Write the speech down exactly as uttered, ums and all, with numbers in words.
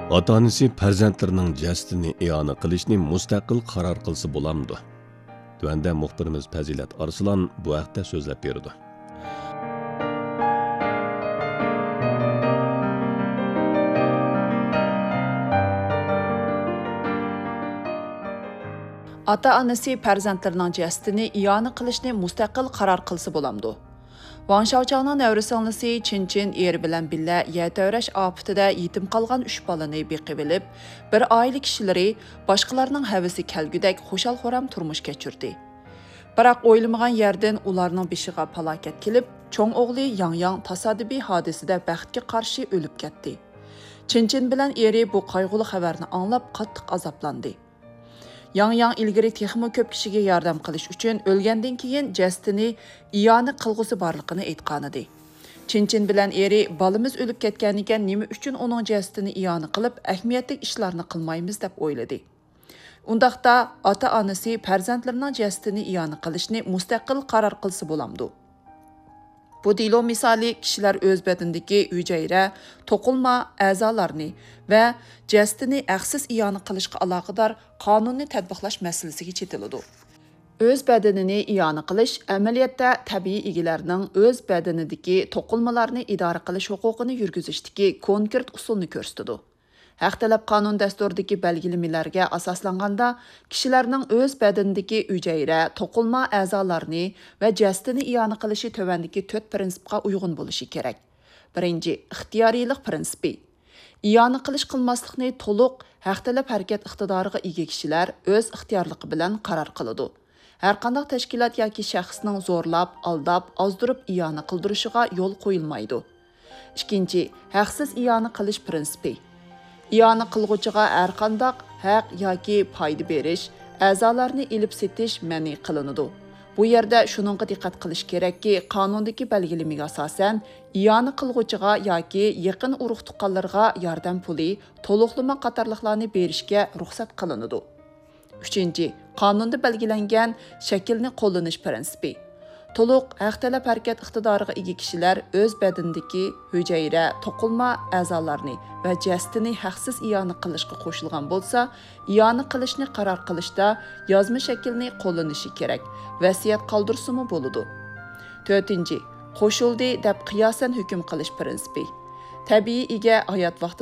Ota-onasi farzandlarining jasadini i'ona qilishni mustaqil qaror qilsa bo'lamdi. Tuanda muxbirimiz Fazilat Arslan bu haqda so'zlab berdi. Ota-onasi farzandlarining jasadini i'ona qilishni mustaqil qaror qilsa bo'lamdi. Wang Shaochangning nevrisinglisi Chinchin eri bilan billa yetavrash ofatida yetim qolgan uch bolani beqib olib, bir oila kishilari boshqalarning havasi kelgudak xushal-xuram turmush kechirdi. Biroq o'ylamagan yerdan ularning beshiga falokat kelib, cho'ng o'g'li Yang Yang tasodifiy hodisada baxtga qarshi o'lib ketdi. Chinchin bilan eri bu qayg'uli xabarni anglab qattiq azoblandi. Yang Yang ilgari texmo ko'p kishiga yordam qilish uchun o'lgandan keyin jasadini i'ona qilg'usi borligini aytgan edi. Chinchin bilan eri balimiz o'lib ketgan ekan, nima uchun uning jasadini i'ona qilib, ahamiyatli ishlarni qilmaymiz deb o'yladi. Undaqda ota-onasi farzandlarining jasadini i'ona qilishni mustaqil qaror qilsa bo'lamdi. Bu dilo misoli kishilar o'z badandagi hujayra, to'qilma a'zolarni va jasadini haqsiz i'ona qilishga aloqador qonunni tatbiqlash masalasiga chetiladi. O'z badanini i'ona qilish amaliyotda tabiiy egalarining o'z badanidagi to'qilmalarni idora qilish huquqini yurgizishdagi konkret usulni ko'rsatadi. Haq talab qonun dasturidagi belgilemelarga asoslanganda kishilarning o'z badanidagi hujayra, to'qilma a'zolarni va jasadini i'ona qilishi tövandagi to'rt prinsipga uyg'un bo'lishi kerak. Birinchi, ixtiyoriylik prinsipi. İ'ona qilish qilmaslikni to'liq haq talab harakat iqtidoriga ega kishilar o'z ixtiyorligi bilan qaror qiladi. Har qanday tashkilot yoki shaxsning zo'rlab, aldab, ozdirib i'ona qildirishiga yo'l qo'yilmaydi. Ikkinchi, haqsiz i'ona qilish prinsipi. İ'ona qilg'uchiga har qanday haq yoki foyda berish, a'zolarni ilib setish ma'ni qilinadi. Bu yerda shuningga diqqat qilish kerakki, qonundagi belgilamega asosan i'ona qilg'uchiga yoki yaqin urug' tuqqanlarga yordam puli, to'liqlama qatorliqlarni berishga ruxsat qilinadi. Uchinchi, qonunda belgilangan shaklni qo'llanish prinsipi. To'liq haq talab harakat iqtidoriga ega kishilar o'z badanidagi hujayra, to'qilma a'zolarni va jasadini haqsiz i'ona qilishga qo'shilgan bo'lsa, i'ona qilishni qaror qilishda yozma shaklni qo'llanishi kerak. Vasiyat qoldirsimi bo'ladi. To'rtinchi, qo'shildi deb qiyosan hukm qilish prinsipi. Tabiiy ega hayot vaqti